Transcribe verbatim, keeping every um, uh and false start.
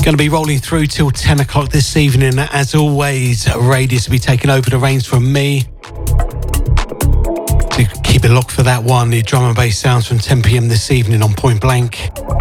Going to be rolling through till ten o'clock this evening. As always, Radius will be taking over the reins from me. So keep it locked for that one. The drum and bass sounds from ten p.m. this evening on Point Blank.